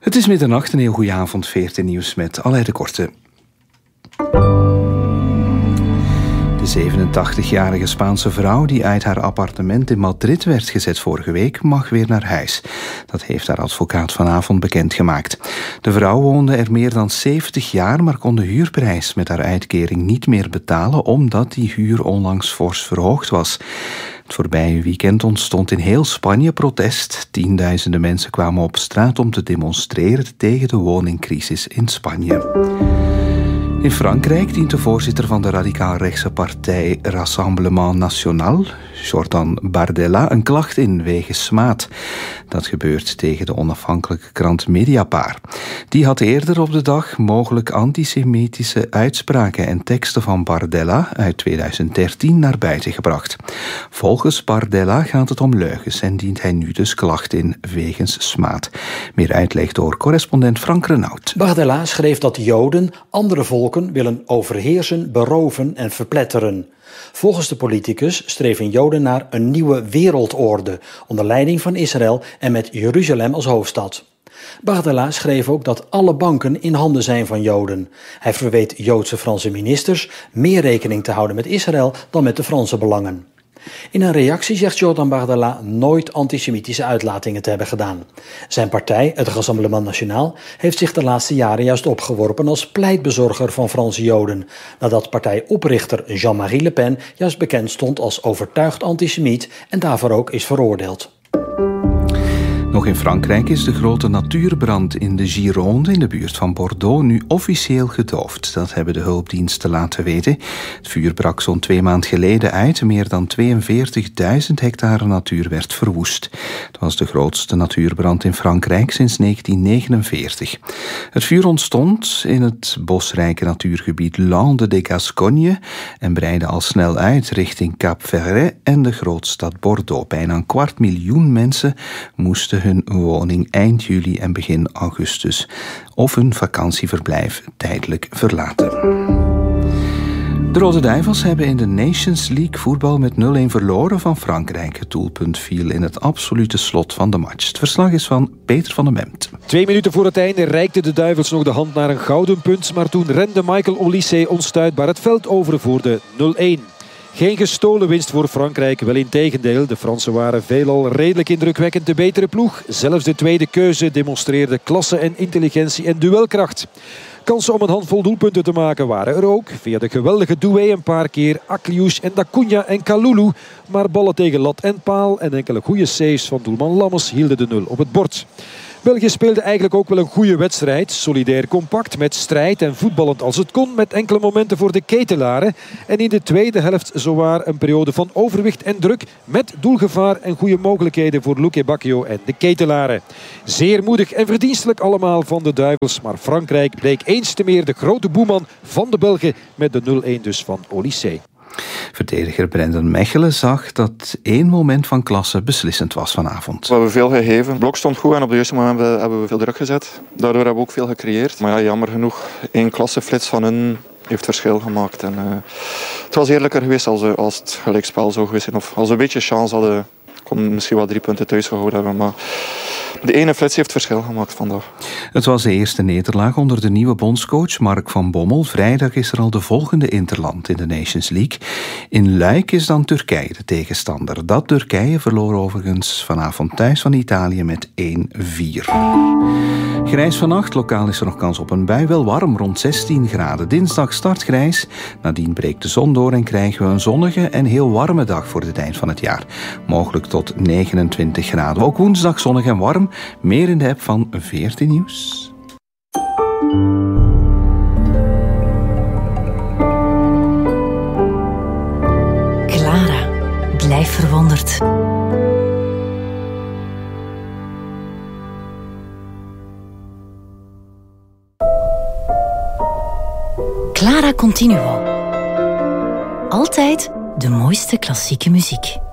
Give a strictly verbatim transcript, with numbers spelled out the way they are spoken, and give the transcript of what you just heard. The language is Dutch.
Het is middernacht, een heel goede avond, veertien nieuws met Alain de Korte. De zevenentachtigjarige Spaanse vrouw die uit haar appartement in Madrid werd gezet vorige week mag weer naar huis. Dat heeft haar advocaat vanavond bekendgemaakt. De vrouw woonde er meer dan zeventig jaar, maar kon de huurprijs met haar uitkering niet meer betalen omdat die huur onlangs fors verhoogd was. Het voorbije weekend ontstond in heel Spanje protest. Tienduizenden mensen kwamen op straat om te demonstreren tegen de woningcrisis in Spanje. In Frankrijk dient de voorzitter van de radicaal-rechtse partij Rassemblement National, Jordan Bardella, een klacht in wegens smaad. Dat gebeurt tegen de onafhankelijke krant Mediapart. Die had eerder op de dag mogelijk antisemitische uitspraken en teksten van Bardella uit tweeduizend dertien naar buiten gebracht. Volgens Bardella gaat het om leugens en dient hij nu dus klacht in wegens smaad. Meer uitleg door correspondent Frank Renaud. Bardella schreef dat Joden andere volken willen overheersen, beroven en verpletteren. Volgens de politicus streven Joden naar een nieuwe wereldorde onder leiding van Israël en met Jeruzalem als hoofdstad. Bardella schreef ook dat alle banken in handen zijn van Joden. Hij verweet Joodse Franse ministers meer rekening te houden met Israël dan met de Franse belangen. In een reactie zegt Jordan Bardella nooit antisemitische uitlatingen te hebben gedaan. Zijn partij, het Rassemblement National, heeft zich de laatste jaren juist opgeworpen als pleitbezorger van Franse Joden, nadat partijoprichter Jean-Marie Le Pen juist bekend stond als overtuigd antisemiet en daarvoor ook is veroordeeld. Nog in Frankrijk is de grote natuurbrand in de Gironde in de buurt van Bordeaux nu officieel gedoofd. Dat hebben de hulpdiensten laten weten. Het vuur brak zo'n twee maand geleden uit. Meer dan tweeënveertigduizend hectare natuur werd verwoest. Het was de grootste natuurbrand in Frankrijk sinds negentien negenenveertig. Het vuur ontstond in het bosrijke natuurgebied Landes de Gascogne en breidde al snel uit richting Cap Ferret en de grootstad Bordeaux. Bijna een kwart miljoen mensen moesten hun woning eind juli en begin augustus of hun vakantieverblijf tijdelijk verlaten. De Rode Duivels hebben in de Nations League voetbal met nul-een verloren van Frankrijk. Het doelpunt viel in het absolute slot van de match. Het verslag is van Peter van den Bemt. Twee minuten voor het einde reikten de Duivels nog de hand naar een gouden punt, maar toen rende Michael Olise onstuitbaar het veld over voor de nul-een. Geen gestolen winst voor Frankrijk, wel integendeel. De Fransen waren veelal redelijk indrukwekkend de betere ploeg. Zelfs de tweede keuze demonstreerde klasse en intelligentie en duelkracht. Kansen om een handvol doelpunten te maken waren er ook. Via de geweldige doué een paar keer Akliouche en Dacuña en Kalulu. Maar ballen tegen lat en paal en enkele goede saves van doelman Lammers hielden de nul op het bord. België speelde eigenlijk ook wel een goede wedstrijd. Solidair compact, met strijd en voetballend als het kon. Met enkele momenten voor de Ketelaren. En in de tweede helft zowaar een periode van overwicht en druk. Met doelgevaar en goede mogelijkheden voor Luque Bacchio en de Ketelaren. Zeer moedig en verdienstelijk allemaal van de Duivels. Maar Frankrijk bleek eens te meer de grote boeman van de Belgen. Met de nul-een dus van Olise. Verdediger Brendan Mechelen zag dat één moment van klasse beslissend was vanavond. We hebben veel gegeven. Het blok stond goed en op de juiste moment hebben we veel druk gezet. Daardoor hebben we ook veel gecreëerd. Maar ja, jammer genoeg, één klasseflits van hun heeft verschil gemaakt. En, uh, het was eerlijker geweest als, als het gelijkspel zou geweest zijn. Of als we een beetje chance hadden, kon misschien wel drie punten thuis gehouden hebben. Maar de ene flits heeft verschil gemaakt vandaag. Het was de eerste nederlaag onder de nieuwe bondscoach Mark van Bommel. Vrijdag is er al de volgende interland in de Nations League. In Luik is dan Turkije de tegenstander. Dat Turkije verloor overigens vanavond thuis van Italië met één-vier. Grijs vannacht, lokaal is er nog kans op een bui. Wel warm, rond zestien graden. Dinsdag start grijs. Nadien breekt de zon door en krijgen we een zonnige en heel warme dag voor het eind van het jaar. Mogelijk tot negenentwintig graden. Ook woensdag zonnig en warm. Meer in de app van veertien Nieuws. Clara, blijf verwonderd. Clara Continuo. Altijd de mooiste klassieke muziek.